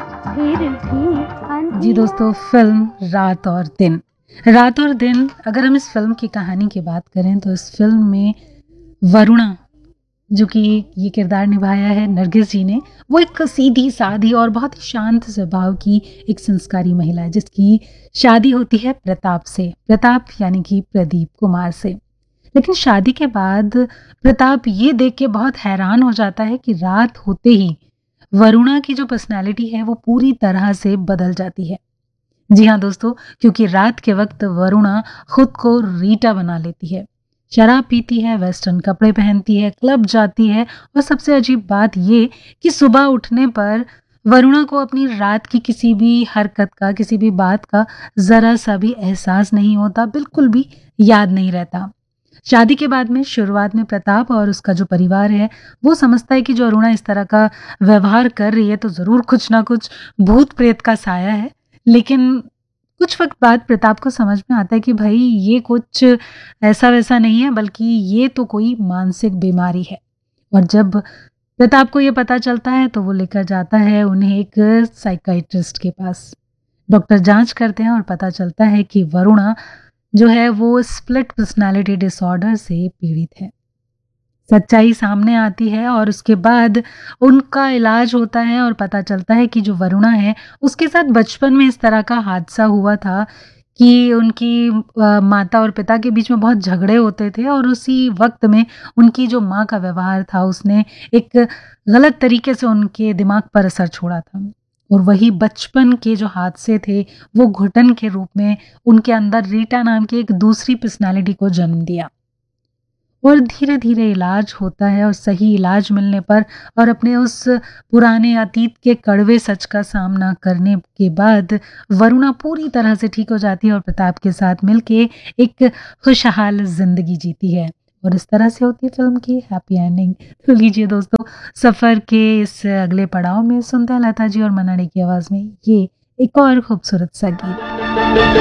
जी दोस्तों, फिल्म रात और दिन। रात और दिन, अगर हम इस फिल्म की कहानी की बात करें तो इस फिल्म में वरुणा, जो कि ये किरदार निभाया है नरगिस जी ने, वो एक सीधी सादी और बहुत ही शांत स्वभाव की एक संस्कारी महिला है जिसकी शादी होती है प्रताप से। प्रताप यानी कि प्रदीप कुमार से। लेकिन शादी के बाद प्रताप ये देख के बहुत हैरान हो जाता है कि रात होते ही वरुणा की जो पर्सनैलिटी है वो पूरी तरह से बदल जाती है। जी हाँ दोस्तों, क्योंकि रात के वक्त वरुणा खुद को रीटा बना लेती है, शराब पीती है, वेस्टर्न कपड़े पहनती है, क्लब जाती है और सबसे अजीब बात ये कि सुबह उठने पर वरुणा को अपनी रात की किसी भी हरकत का, किसी भी बात का जरा सा भी एहसास नहीं होता, बिल्कुल भी याद नहीं रहता। शादी के बाद में शुरुआत में प्रताप और उसका जो परिवार है वो समझता है कि जो अरुणा इस तरह का व्यवहार कर रही है तो ज़रूर कुछ ना कुछ भूत प्रेत का साया है। लेकिन कुछ वक्त बाद प्रताप को समझ में आता है कि भाई ये कुछ ऐसा वैसा नहीं है, बल्कि ये तो कोई मानसिक बीमारी है। और जब प्रताप को ये पता चलता है तो वो लेकर जाता है उन्हें एक साइकाइट्रिस्ट के पास। डॉक्टर जांच करते हैं और पता चलता है कि वरुणा जो है वो स्प्लिट पर्सनालिटी डिसऑर्डर से पीड़ित है। सच्चाई सामने आती है और उसके बाद उनका इलाज होता है और पता चलता है कि जो वरुणा है उसके साथ बचपन में इस तरह का हादसा हुआ था कि उनकी माता और पिता के बीच में बहुत झगड़े होते थे और उसी वक्त में उनकी जो माँ का व्यवहार था उसने एक गलत तरीके से उनके दिमाग पर असर छोड़ा था। और वही बचपन के जो हादसे थे वो घुटन के रूप में उनके अंदर रीटा नाम की एक दूसरी पर्सनालिटी को जन्म दिया। और धीरे धीरे इलाज होता है और सही इलाज मिलने पर और अपने उस पुराने अतीत के कड़वे सच का सामना करने के बाद वरुणा पूरी तरह से ठीक हो जाती है और प्रताप के साथ मिलके एक खुशहाल जिंदगी जीती है। और इस तरह से होती है फिल्म की हैप्पी एंडिंग। तो लीजिए दोस्तों, सफर के इस अगले पड़ाव में सुनते हैं लता जी और मन्ना डे की आवाज में ये एक और खूबसूरत सा गीत।